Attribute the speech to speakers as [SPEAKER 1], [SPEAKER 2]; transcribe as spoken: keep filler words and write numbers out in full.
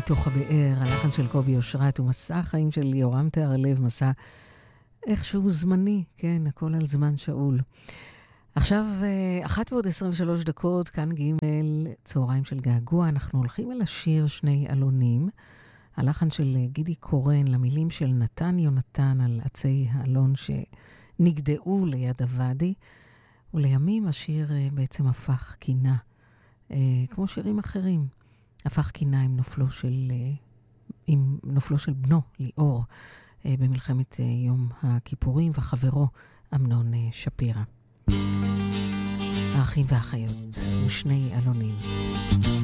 [SPEAKER 1] מתוך הבאר, הלחן של קובי אושרת ומסע החיים של יורם תהרלב, מסע איכשהו זמני, כן, הכל על זמן שאול. עכשיו, אחת ועוד עשרים ושלוש דקות, כאן ג' צהריים של געגוע, אנחנו הולכים אל השיר שני אלונים, הלחן של גידי קורן, למילים של נתן יונתן על עצי האלון שנגדעו ליד הוואדי, ולימים השיר בעצם הפך קינה, כמו שירים אחרים, הפך קינה עם נופלו של, עם נופלו של בנו, ליאור, במלחמת יום הכיפורים, וחברו אמנון שפירא. האחים והאחיות ושני אלונים.